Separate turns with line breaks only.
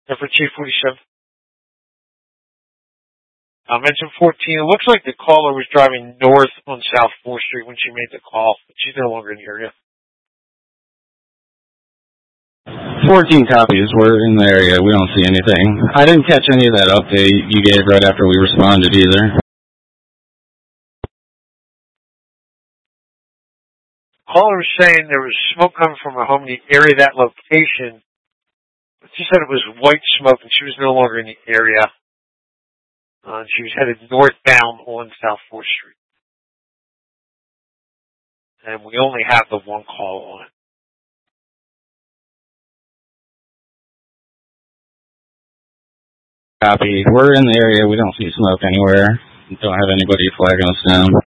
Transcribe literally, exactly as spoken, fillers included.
Effort Chief forty-seven. Uh, mention fourteen. It looks like the caller was driving north on South fourth Street when she made the call, but she's no longer in the area.
fourteen copies. We're in the area. We don't see anything. I didn't catch any of that update you gave right after we responded either.
Caller was saying there was smoke coming from her home in the area of that location. But she said it was white smoke and she was no longer in the area. Uh, she was headed northbound on South fourth Street. And we only have the one call on it.
Copy. We're in the area. We don't see smoke anywhere. Don't have anybody flagging us down.